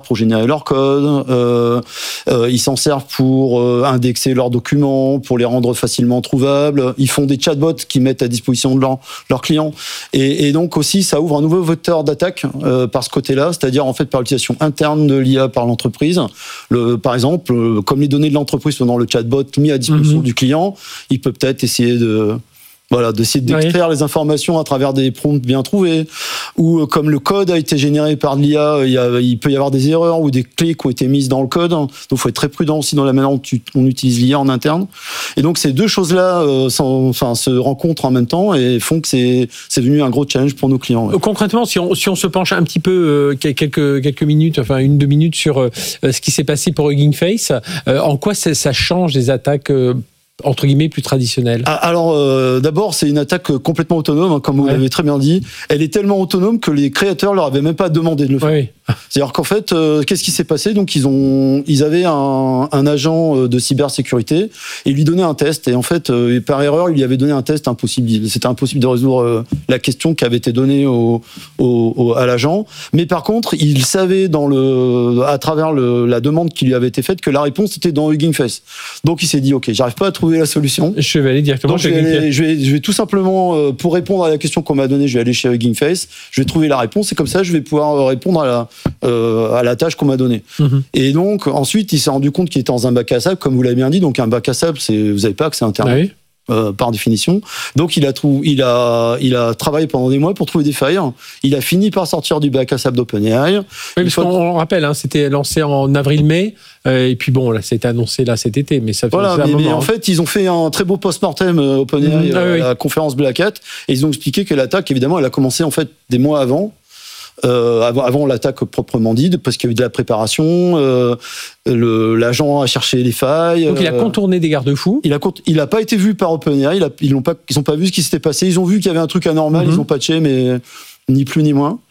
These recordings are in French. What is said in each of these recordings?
pour générer leur code, ils s'en servent pour indexer leurs documents, pour les rendre facilement trouvables. Ils font des chatbots qui mettent à disposition de leurs clients. Et donc aussi, ça ouvre un nouveau vecteur d'attaque par ce côté-là, c'est-à-dire en fait par l'utilisation interne de l'IA par l'entreprise. Par exemple, comme les données de l'entreprise sont dans le chatbot mis à disposition du client, il peut peut-être essayer d'essayer d'extraire les informations à travers des prompts bien trouvés, ou comme le code a été généré par l'IA, il peut y avoir des erreurs ou des clés qui ont été mises dans le code, donc il faut être très prudent aussi dans la manière dont on utilise l'IA en interne. Et donc ces deux choses-là se rencontrent en même temps et font que c'est devenu un gros challenge pour nos clients. Ouais. Concrètement, si on se penche un petit peu quelques minutes, enfin 1-2 minutes sur ce qui s'est passé pour Hugging Face, en quoi ça change des attaques entre guillemets plus traditionnelle? Alors d'abord c'est une attaque complètement autonome, comme vous l'avez très bien dit. Elle est tellement autonome que les créateurs leur avaient même pas demandé de le faire. Oui. C'est-à-dire qu'en fait, qu'est-ce qui s'est passé? Donc ils avaient un agent de cybersécurité et ils lui donnaient un test. Et en fait, par erreur, il lui avait donné un test impossible. C'était impossible de résoudre la question qui avait été donnée à l'agent. Mais par contre, il savait à travers la demande qui lui avait été faite que la réponse était dans Hugging Face. Donc il s'est dit, ok, j'arrive pas à trouver la solution. Je vais aller directement. Donc je vais tout simplement, pour répondre à la question qu'on m'a donnée, je vais aller chez Hugging Face. Je vais trouver la réponse et comme ça, je vais pouvoir répondre à la tâche qu'on m'a donnée. Et donc ensuite il s'est rendu compte qu'il était dans un bac à sable, comme vous l'avez bien dit. Donc un bac à sable, vous n'avez pas accès à Internet. Par définition. Donc il a travaillé pendant des mois pour trouver des failles. Il a fini par sortir du bac à sable d'OpenAI. Oui, parce qu'on rappelle, c'était lancé en avril-mai, et puis bon, là, c'était annoncé là cet été, mais ça fait un moment. Mais en fait, ils ont fait un très beau post-mortem OpenAI à la conférence Black Hat, et ils ont expliqué que l'attaque, évidemment, elle a commencé en fait des mois avant l'attaque proprement dite, parce qu'il y a eu de la préparation, l'agent a cherché les failles. Donc il a contourné des garde-fous. Il a pas été vu par OpenAI, ils ont pas vu ce qui s'était passé, ils ont vu qu'il y avait un truc anormal, ils ont patché, mais ni plus ni moins.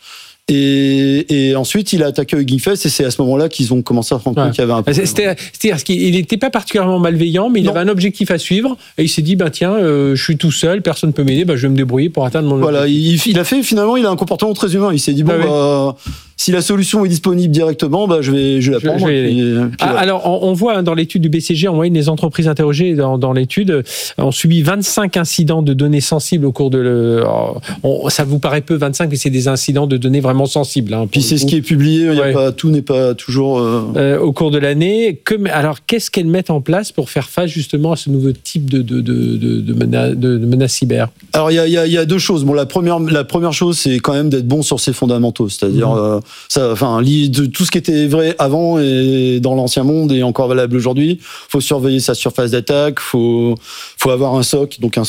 Et ensuite, il a attaqué Hugging Face et c'est à ce moment-là qu'ils ont commencé à se rendre compte qu'il y avait un problème. C'est-à-dire qu'il n'était pas particulièrement malveillant, mais il avait un objectif à suivre et il s'est dit, tiens, je suis tout seul, personne ne peut m'aider, je vais me débrouiller pour atteindre mon objectif. Il a un comportement très humain. Il s'est dit, si la solution est disponible directement, je vais la prendre. Alors, on voit dans l'étude du BCG, en moyenne, les entreprises interrogées dans l'étude ont subi 25 incidents de données sensibles au cours de ça vous paraît peu, 25, mais c'est des incidents de données vraiment sensibles. Puis c'est ce qui est publié, tout n'est pas toujours... au cours de l'année. Alors, qu'est-ce qu'elles mettent en place pour faire face justement à ce nouveau type de menace cyber? Alors, il y a deux choses. Bon, la première chose, c'est quand même d'être bon sur ses fondamentaux, c'est-à-dire... tout ce qui était vrai avant et dans l'ancien monde est encore valable aujourd'hui. Faut surveiller sa surface d'attaque, faut avoir un SOC, donc un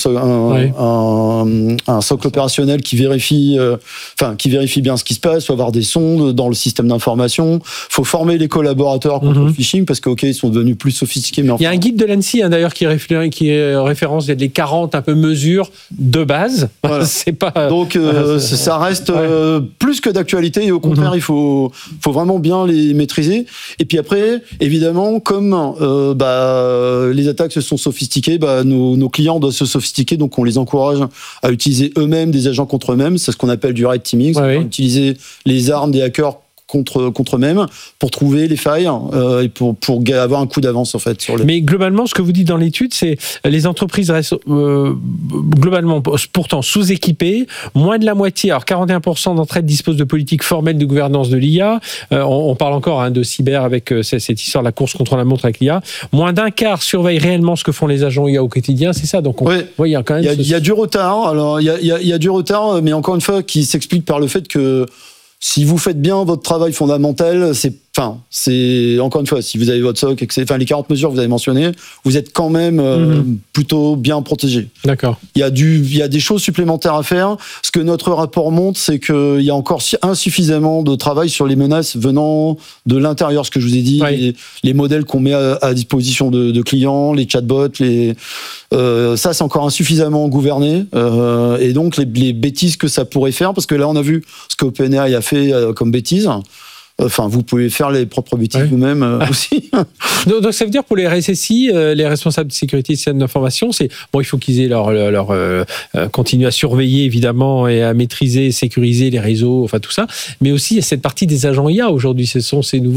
SOC opérationnel qui vérifie bien ce qui se passe. Faut avoir des sondes dans le système d'information. Faut former les collaborateurs contre le phishing parce que ils sont devenus plus sophistiqués. Mais il y a un guide de l'ANSSI d'ailleurs qui référence les 40 un peu mesures de base. Voilà. C'est pas donc ça reste plus que d'actualité et au contraire il faut vraiment bien les maîtriser. Et puis après, évidemment, comme les attaques se sont sophistiquées, nos clients doivent se sophistiquer, donc on les encourage à utiliser eux-mêmes des agents contre eux-mêmes. C'est ce qu'on appelle du red teaming, utiliser les armes des hackers contre eux-mêmes pour trouver les failles et pour avoir un coup d'avance en fait. Mais globalement, ce que vous dites dans l'étude, c'est les entreprises restent globalement pourtant sous-équipées. Moins de la moitié, alors 41% d'entre elles disposent de politiques formelles de gouvernance de l'IA. On parle encore de cyber avec cette histoire de la course contre la montre avec l'IA. Moins d'un quart surveillent réellement ce que font les agents IA au quotidien. C'est ça. Donc il y a quand même il y a du retard. Alors il y a du retard, mais encore une fois, qui s'explique par le fait que si vous faites bien votre travail fondamental, c'est encore une fois, si vous avez votre SOC, les 40 mesures que vous avez mentionnées, vous êtes quand même plutôt bien protégé. D'accord. Il y a des choses supplémentaires à faire. Ce que notre rapport montre, c'est qu'il y a encore insuffisamment de travail sur les menaces venant de l'intérieur. Ce que je vous ai dit, les modèles qu'on met à disposition de clients, les chatbots, ça c'est encore insuffisamment gouverné. Et donc les bêtises que ça pourrait faire, parce que là on a vu ce que OpenAI a fait comme bêtises. Vous pouvez faire les propres bêtises vous-même aussi. Donc ça veut dire pour les RSSI, les responsables de sécurité et de système d'information, il faut qu'ils aient continuent à surveiller évidemment et à maîtriser, sécuriser les réseaux, tout ça. Mais aussi il y a cette partie des agents IA aujourd'hui, ce sont ces nouveaux